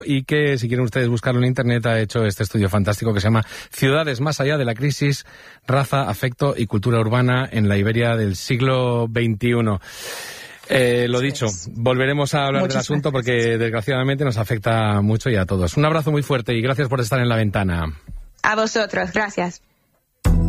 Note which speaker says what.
Speaker 1: y que, si quieren ustedes buscarlo en internet, ha hecho este estudio fantástico que se llama Ciudades más allá de la crisis, raza, afecto y cultura urbana en la Iberia del siglo XXI. Lo dicho, volveremos a hablar del asunto porque desgraciadamente nos afecta mucho y a todos. Un abrazo muy fuerte y gracias por estar en La Ventana.
Speaker 2: A vosotros, gracias.